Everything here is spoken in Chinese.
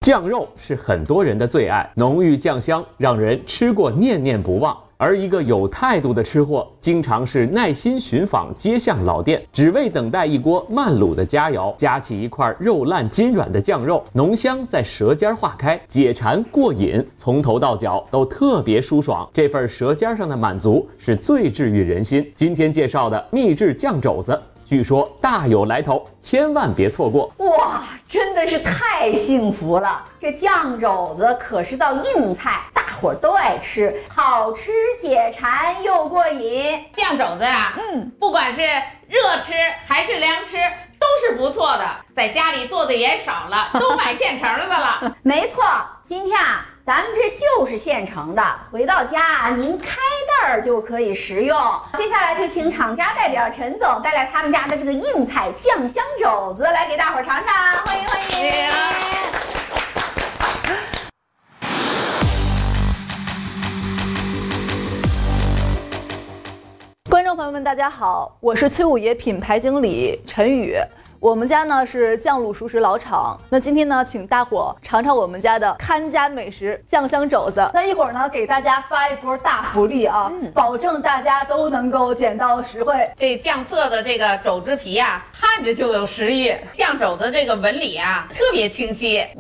酱肉是很多人的最爱，浓郁酱香，让人吃过念念不忘。而一个有态度的吃货，经常是耐心寻访街巷老店，只为等待一锅慢卤的佳肴，夹起一块肉烂筋软的酱肉，浓香在舌尖化开，解馋过瘾，从头到脚都特别舒爽。这份舌尖上的满足是最治愈人心。今天介绍的秘制酱肘子，据说大有来头，千万别错过！ 哇，真的是太幸福了！这酱肘子可是道硬菜，大伙儿都爱吃，好吃解馋又过瘾。 酱肘子啊，不管是热吃还是凉吃，都是不错的。在家里做的也少了，都买现成的了。 没错，今天啊，咱们这就是现成的，回到家您开袋儿就可以食用。接下来就请厂家代表陈总带来他们家的这个硬菜酱香肘子，来给大伙儿尝尝，欢迎欢迎。 观众朋友们，大家好，我是崔五爷品牌经理陈宇。我们家呢是酱卤熟食老厂，那今天呢，请大伙尝尝我们家的看家美食酱香肘子。那一会儿呢，给大家发一波大福利啊，保证大家都能够捡到实惠。 这酱色的这个肘子皮啊，看着就有食欲，酱肘子这个纹理啊特别清晰。